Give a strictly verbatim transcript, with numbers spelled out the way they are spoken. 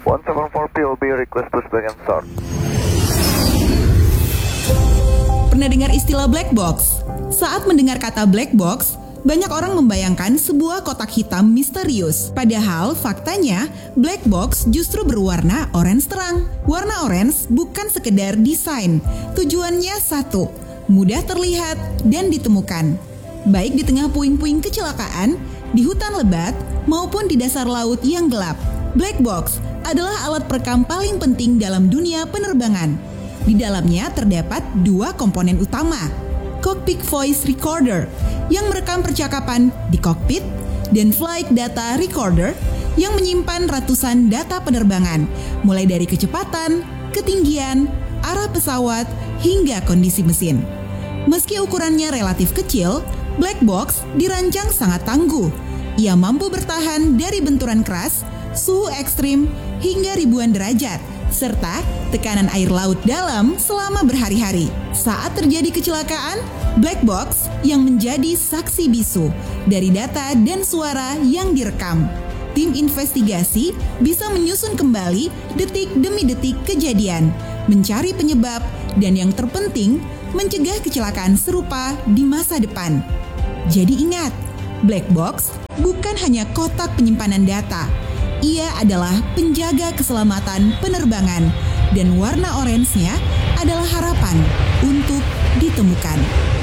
one seven four P O B, request push back and start. Pernah dengar istilah black box? Saat mendengar kata black box, banyak orang membayangkan sebuah kotak hitam misterius. Padahal faktanya, black box justru berwarna orange terang. Warna orange bukan sekedar desain. Tujuannya satu, mudah terlihat dan ditemukan. Baik di tengah puing-puing kecelakaan, di hutan lebat, maupun di dasar laut yang gelap. Black box adalah alat perekam paling penting dalam dunia penerbangan. Di dalamnya terdapat dua komponen utama. Cockpit Voice Recorder yang merekam percakapan di kokpit dan Flight Data Recorder yang menyimpan ratusan data penerbangan, mulai dari kecepatan, ketinggian, arah pesawat, hingga kondisi mesin. Meski ukurannya relatif kecil, black box dirancang sangat tangguh. Ia mampu bertahan dari benturan keras, suhu ekstrim, hingga ribuan derajat, serta tekanan air laut dalam selama berhari-hari. Saat terjadi kecelakaan, black box yang menjadi saksi bisu dari data dan suara yang direkam. Tim investigasi bisa menyusun kembali detik demi detik kejadian, mencari penyebab, dan yang terpenting, mencegah kecelakaan serupa di masa depan. Jadi ingat, black box bukan hanya kotak penyimpanan data. Ia adalah penjaga keselamatan penerbangan, dan warna orange-nya adalah harapan untuk ditemukan.